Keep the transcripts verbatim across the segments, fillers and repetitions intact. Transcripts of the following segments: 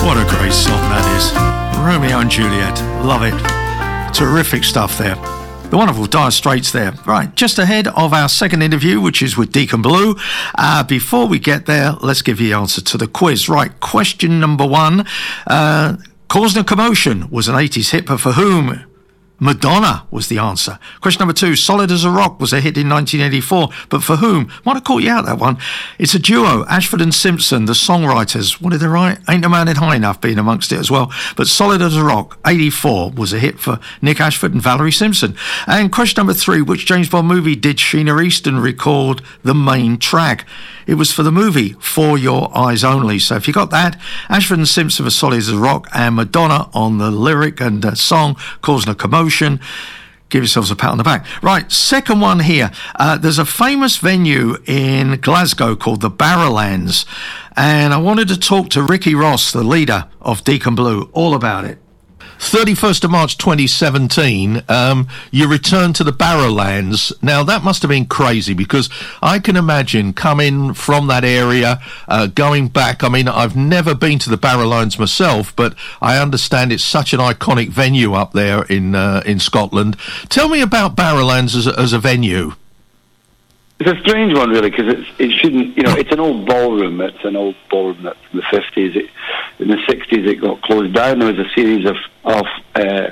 What a great song that is. Romeo and Juliet. Love it. Terrific stuff there. The wonderful Dire Straits there. Right, just ahead of our second interview, which is with Deacon Blue. Uh, before we get there, let's give you the answer to the quiz. Right, question number one. Uh, Causing a Commotion was an eighties hit, but for whom? Madonna was the answer. Question number two. Solid as a Rock was a hit in nineteen eighty-four, but for whom? Might have caught you out, that one. It's a duo, Ashford and Simpson, the songwriters. What did they write? Ain't No Man in High Enough being amongst it as well. But Solid as a Rock, eighty-four, was a hit for Nick Ashford and Valerie Simpson. And question number three. Which James Bond movie did Sheena Easton record the main track? It was for the movie For Your Eyes Only. So if you got that, Ashford and Simpson for Solid as a Rock, and Madonna on the lyric and uh, song Causing a Commotion. Give yourselves a pat on the back. Right, second one here. Uh, there's a famous venue in Glasgow called the Barrowlands, and I wanted to talk to Ricky Ross, the leader of Deacon Blue, all about it. thirty-first of March twenty seventeen, um, you returned to the Barrowlands. Now, that must have been crazy, because I can imagine coming from that area, uh, going back. I mean, I've never been to the Barrowlands myself, but I understand it's such an iconic venue up there in uh, in Scotland. Tell me about Barrowlands as a, as a venue. It's a strange one, really, because it's, it shouldn't, you know, it's an old ballroom. It's an old ballroom that's in the fifties. It, in the sixties, it got closed down. There was a series of, of uh,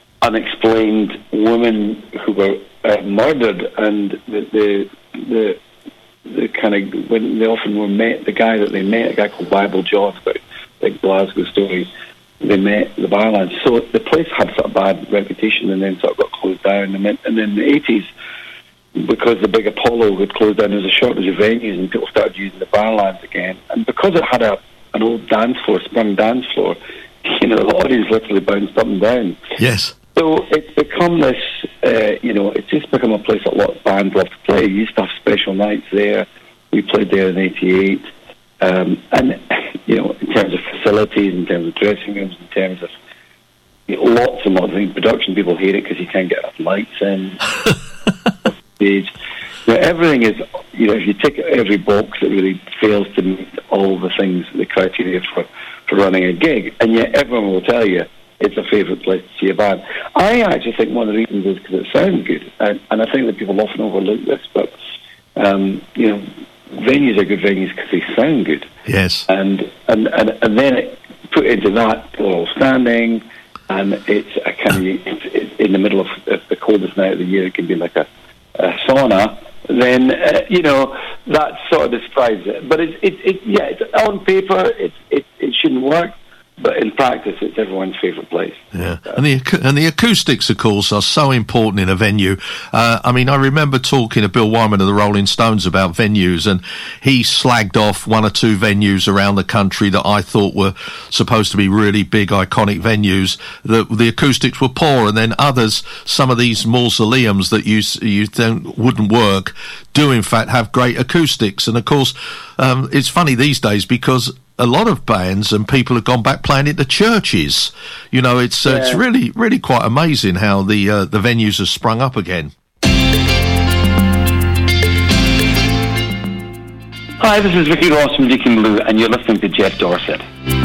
unexplained women who were uh, murdered, and the, the, the, the kind of, when they often were met, the guy that they met, a guy called Bible John, about big Glasgow story, they met the Barrowlands. So the place had sort of bad reputation, and then sort of got closed down. And then, and then in the eighties, because the big Apollo had closed down, there was a shortage of venues, and people started using the Barrowlands again. And because it had a an old dance floor, sprung dance floor, you know, the audience literally bounced up and down. Yes. So it's become this, uh, you know, it's just become a place that a lot of bands love to play. We used to have special nights there. We played there in eighty-eight. Um, and, you know, in terms of facilities, in terms of dressing rooms, in terms of, you know, lots and lots of things. Production people hate it because you can't get enough lights in. Stage. You know, everything is, you know, if you tick every box, it really fails to meet all the things, the criteria for, for running a gig. And yet everyone will tell you it's a favourite place to see a band. I actually think one of the reasons is because it sounds good. And, and I think that people often overlook this, but, um, you know, venues are good venues because they sound good. Yes. And, and, and, and then it, put into that, they're all standing, and it's a kind of, it's, it's in the middle of the coldest night of the year, it can be like a a sauna, then, uh, you know, that sort of describes it. But it's, it, it, yeah, it's, on paper, it, it, it shouldn't work, but in practice, it's everyone's favourite place. Yeah, and the and the acoustics, of course, are so important in a venue. Uh, I mean, I remember talking to Bill Wyman of the Rolling Stones about venues, and he slagged off one or two venues around the country that I thought were supposed to be really big, iconic venues. The, the acoustics were poor, and then others, some of these mausoleums that you you don't wouldn't work, do in fact have great acoustics. And of course, um, it's funny these days because a lot of bands and people have gone back playing into churches. You know, it's uh, yeah. it's really, really quite amazing how the uh, the venues have sprung up again. Hi, this is Ricky Ross from Deacon Blue, and you're listening to Jeff Dorset.